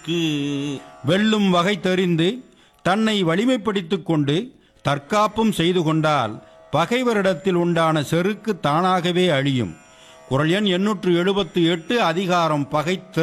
வெல்லும் வகை தெரிந்து தன்னை வலிமைப்படுத்திக் கொண்டு தற்காப்பும் செய்து கொண்டால் பகைவரிடத்தில் உண்டான செருக்கு தானாகவே அழியும். குறள் எண் 878 அதிகாரம் பகை